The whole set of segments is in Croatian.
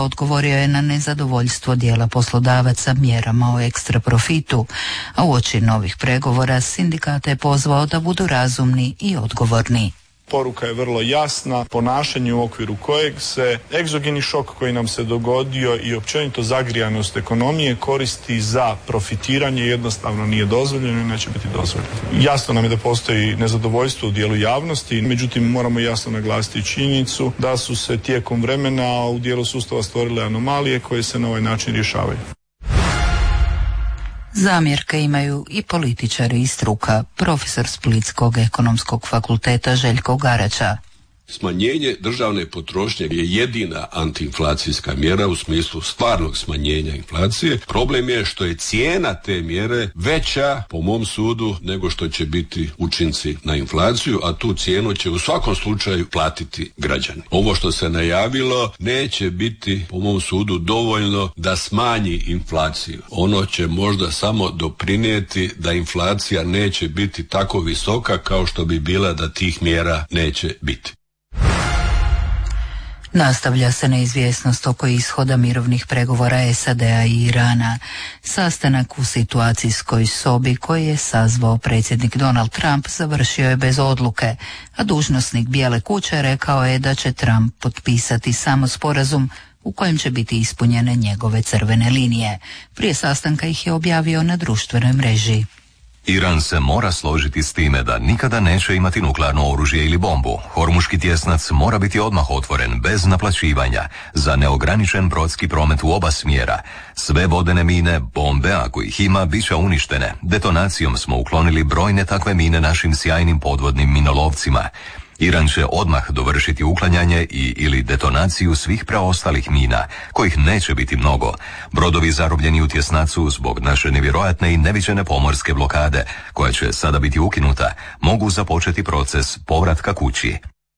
odgovorio je na nezadovoljstvo dijela poslodavaca mjerama o ekstra profitu, a uoči novih pregovora sindikata je pozvao da budu razumni i odgovorni. Poruka je vrlo jasna, ponašanje u okviru kojeg se egzogeni šok koji nam se dogodio i općenito zagrijanost ekonomije koristi za profitiranje jednostavno nije dozvoljeno i neće biti dozvoljeno. Jasno nam je da postoji nezadovoljstvo u dijelu javnosti, međutim moramo jasno naglasiti činjenicu da su se tijekom vremena u dijelu sustava stvorile anomalije koje se na ovaj način rješavaju. Zamjerke imaju i političari i struka, profesor Splitskog ekonomskog fakulteta Željko Garača. Smanjenje državne potrošnje je jedina antiinflacijska mjera u smislu stvarnog smanjenja inflacije. Problem je što je cijena te mjere veća, po mom sudu, nego što će biti učinci na inflaciju, a tu cijenu će u svakom slučaju platiti građani. Ovo što se najavilo neće biti, po mom sudu, dovoljno da smanji inflaciju. Ono će možda samo doprinijeti da inflacija neće biti tako visoka kao što bi bila da tih mjera neće biti. Nastavlja se neizvjesnost oko ishoda mirovnih pregovora SAD-a i Irana. Sastanak u situacijskoj sobi koji je sazvao predsjednik Donald Trump završio je bez odluke, a dužnosnik Bijele kuće rekao je da će Trump potpisati samo sporazum u kojem će biti ispunjene njegove crvene linije. Prije sastanka ih je objavio na društvenoj mreži. Iran se mora složiti s time da nikada neće imati nuklearno oružje ili bombu. Hormuški tjesnac mora biti odmah otvoren, bez naplaćivanja, za neograničen brodski promet u oba smjera. Sve vodene mine, bombe, ako ih ima, bit će uništene. Detonacijom smo uklonili brojne takve mine našim sjajnim podvodnim minolovcima. Iran će odmah dovršiti uklanjanje ili detonaciju svih preostalih mina, kojih neće biti mnogo. Brodovi zarobljeni u tjesnacu zbog naše nevjerojatne i neviđene pomorske blokade, koja će sada biti ukinuta, mogu započeti proces povratka kući.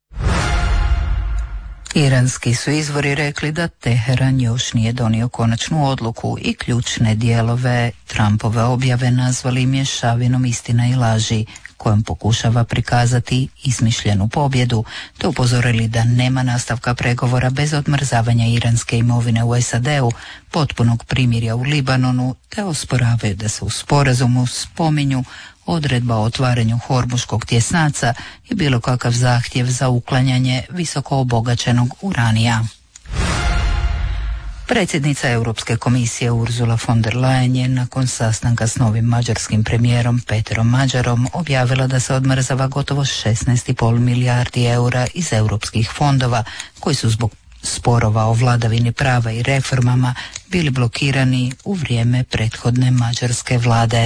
Iranski su izvori rekli da Teheran još nije donio konačnu odluku i ključne dijelove Trumpove objave nazvali mješavinom istina i laži, kojom pokušava prikazati izmišljenu pobjedu, te upozorili da nema nastavka pregovora bez odmrzavanja iranske imovine u SAD-u, potpunog primirja u Libanonu, te osporavaju da se u sporazumu spominju odredba o otvaranju hormuškog tjesnaca i bilo kakav zahtjev za uklanjanje visoko obogaćenog uranija. Predsjednica Europske komisije Ursula von der Leyen je nakon sastanka s novim mađarskim premijerom Peterom Mađarom objavila da se odmrzava gotovo 16,5 milijardi eura iz europskih fondova koji su zbog sporova o vladavini prava i reformama bili blokirani u vrijeme prethodne mađarske vlade.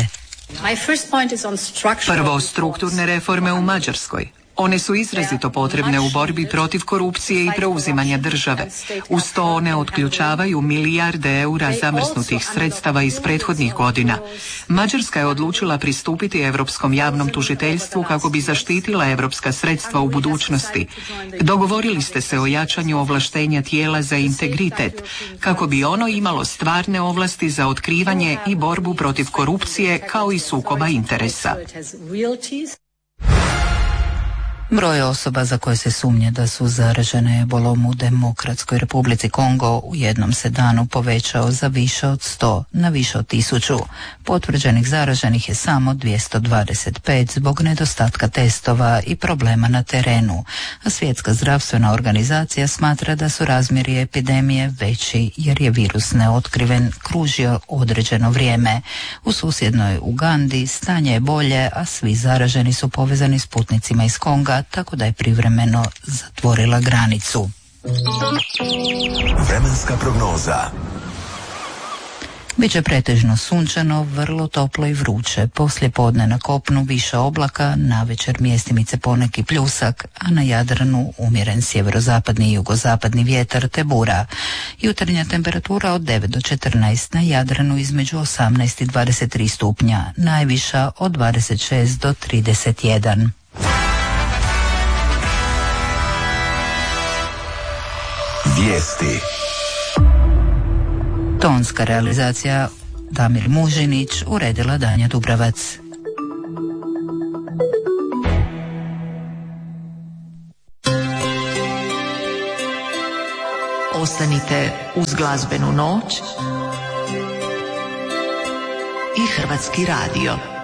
Prvo, strukturne reforme u Mađarskoj. One su izrazito potrebne u borbi protiv korupcije i preuzimanja države. Uz to one otključavaju milijarde eura zamrznutih sredstava iz prethodnih godina. Mađarska je odlučila pristupiti Europskom javnom tužiteljstvu kako bi zaštitila europska sredstva u budućnosti. Dogovorili ste se o jačanju ovlaštenja tijela za integritet, kako bi ono imalo stvarne ovlasti za otkrivanje i borbu protiv korupcije kao i sukoba interesa. Broj osoba za koje se sumnja da su zaražene ebolom u Demokratskoj Republici Kongo u jednom se danu povećao za više od 100 na više od 1000. Potvrđenih zaraženih je samo 225 zbog nedostatka testova i problema na terenu, a Svjetska zdravstvena organizacija smatra da su razmjeri epidemije veći jer je virus neotkriven kružio određeno vrijeme. U susjednoj Ugandi stanje je bolje, a svi zaraženi su povezani s putnicima iz Konga, tako da je privremeno zatvorila granicu. Vremenska prognoza. Biće pretežno sunčano, vrlo toplo i vruće. Poslije podne na kopnu više oblaka, navečer mjestimice poneki pljusak, a na Jadranu umjeren sjeverozapadni i jugozapadni vjetar te bura. Jutarnja temperatura od 9 do 14, na Jadranu između 18 i 23 stupnja, najviša od 26 do 31. Vijesti. Tonska realizacija Damir Mužinić, uredila Danja Dubravac. Ostanite uz glazbenu noć i Hrvatski radio.